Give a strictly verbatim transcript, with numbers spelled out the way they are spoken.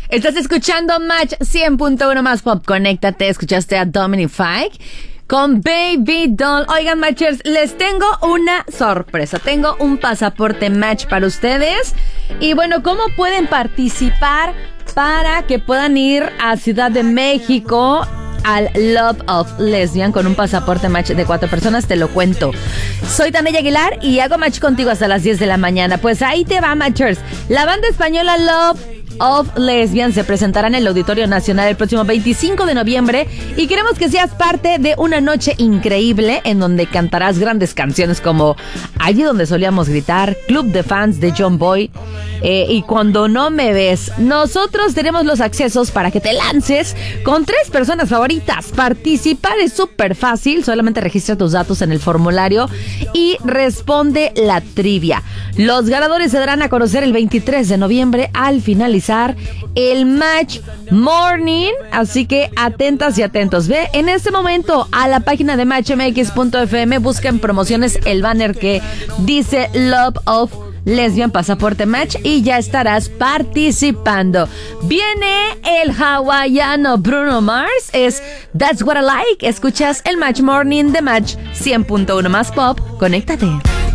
Estás escuchando Match cien punto uno más Pop. Conéctate, escuchaste a Dominic Fike con Baby Doll. Oigan, Matchers, les tengo una sorpresa. Tengo un pasaporte Match para ustedes. Y bueno, ¿cómo pueden participar para que puedan ir a Ciudad de México al Love of Lesbian con un pasaporte Match de cuatro personas? Te lo cuento. Soy Tania Aguilar y hago Match contigo hasta las diez de la mañana. Pues ahí te va, Matchers. La banda española Love of Lesbian se presentará en el Auditorio Nacional el próximo veinticinco de noviembre y queremos que seas parte de una noche increíble en donde cantarás grandes canciones como Allí donde solíamos gritar, Club de Fans de John Boy eh, y Cuando no me ves. Nosotros tenemos los accesos para que te lances con tres personas favoritas. Participar es súper fácil, solamente registra tus datos en el formulario y responde la trivia. Los ganadores se darán a conocer el veintitrés de noviembre al finalizar el Match Morning, así que atentas y atentos. Ve en este momento a la página de match m x punto f m, busca en promociones el banner que dice Love of Lesbian Pasaporte Match y ya estarás participando. Viene el hawaiano Bruno Mars, es That's What I Like. Escuchas el Match Morning de Match cien punto uno más Pop. Conéctate.